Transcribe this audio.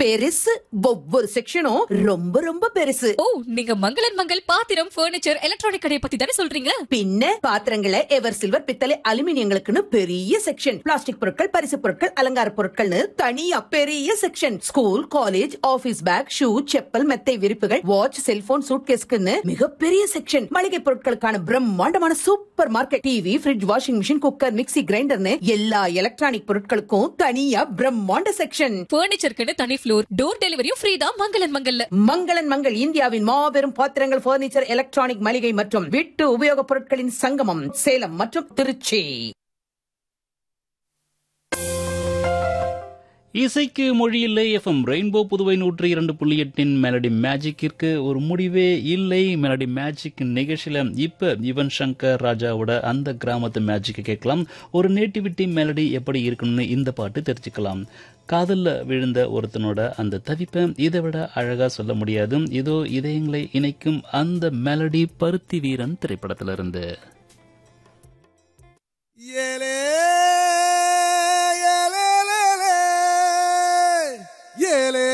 பெருசு. ஒவ்வொரு செக்ஷனும் ரொம்ப ரொம்ப பெருசு. ஓ, நீங்க மங்களன் மங்கள் பாத்திரம், பர்னிச்சர், எலக்ட்ரானிக் கடையை பத்தி தானே சொல்றீங்க? பின்ன பாத்திரங்களை எவர் சில்வர், பித்தளை, அலுமினியங்களுக்குன்னு பெரிய செக்ஷன். பிளாஸ்டிக் பொருட்கள், பரிசு பொருட்கள், அலங்கார பொருட்கள்னு தனியா பெரிய section. School, college, office back, shoe, chappal, மெத்தை விரிப்புகள், வாட்ச், செல்போன், சூட்கேஸ்க்குன்னு மிகப்பெரிய செக்ஷன். மளிகை பொருட்களுக்கான பிரம்மாண்டமான super market. TV, fridge, washing machine, cooker, mixie, கிரைண்டர்னு எல்லா எலக்ட்ரானிக் பொருட்களுக்கும் தனியா பிரம்மாண்ட செக்ஷன். பர்னிச்சருக்குன்னு தனி ஃப்ளோர், டோர் டெலிவரியும் ஃப்ரீ தான் மங்களன் மங்கல்ல. மங்களன் மங்கள் இந்தியாவின் மாபெரும் பாத்திரங்கள், பர்னிச்சர், எலக்ட்ரானிக், மளிகை மற்றும் வீட்டு உபயோகப் பொருட்களின் சங்கமம். சேலம் மற்றும் திருச்சி. இசைக்கு மொழியில்லை. எஃப்எம் ரெயின்போ புதுவை 102.8 மெலடி மேஜிக்கிற்கு ஒரு முடிவே இல்லை. மெலடி மேஜிக் நிகழ்ச்சியில இப்ப யுவன் சங்கர் ராஜாவோட அந்த கிராமத்து மேஜிக் கேட்கலாம். ஒரு நேட்டிவிட்டி மெலடி எப்படி இருக்கணும்னு இந்த பாட்டு தெரிஞ்சுக்கலாம். காதல்ல விழுந்த ஒருத்தனோட அந்த தவிப்பை இதை விட அழகா சொல்ல முடியாது. இதோ இதயங்களை இணைக்கும் அந்த மெலடி பருத்தி வீரன் திரைப்படத்திலிருந்து. ஏலே